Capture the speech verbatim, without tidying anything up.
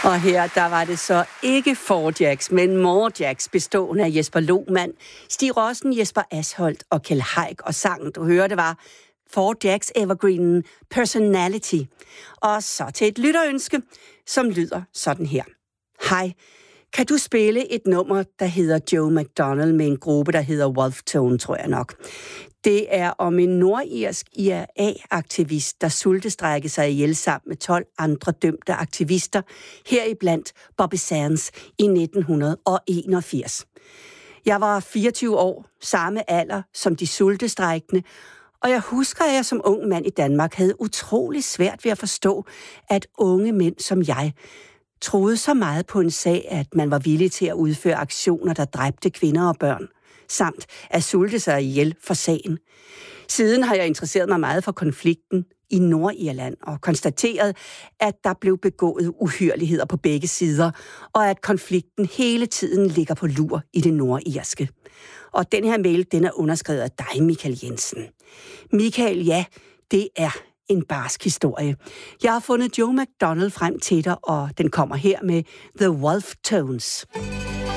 Og her, der var det så ikke Four Jacks, men More Jacks, bestående af Jesper Lohmann, Stig Rossen, Jesper Asholdt og Kjeld Haik. Og sangen, du hørte, var Four Jacks Evergreenen Personality. Og så til et lytterønske, som lyder sådan her. Hej, kan du spille et nummer, der hedder Joe McDonald med en gruppe, der hedder Wolf Tone, tror jeg nok. Det er om en nordirsk I R A-aktivist, der sultestrækkede sig ihjel sammen med tolv andre dømte aktivister, heriblandt Bobby Sands i nitten enogfirs. Jeg var fireogtyve år, samme alder som de sultestrækkende, og jeg husker, at jeg som ung mand i Danmark havde utrolig svært ved at forstå, at unge mænd som jeg troede så meget på en sag, at man var villig til at udføre aktioner, der dræbte kvinder og børn, samt at sulte sig ihjel for sagen. Siden har jeg interesseret mig meget for konflikten i Nordirland og konstateret, at der blev begået uhyrligheder på begge sider, og at konflikten hele tiden ligger på lur i det nordirske. Og den her mail, den er underskrevet af dig, Michael Jensen. Michael, ja, det er en barsk historie. Jeg har fundet Joe McDonald frem til dig, og den kommer her med The Wolf Tones.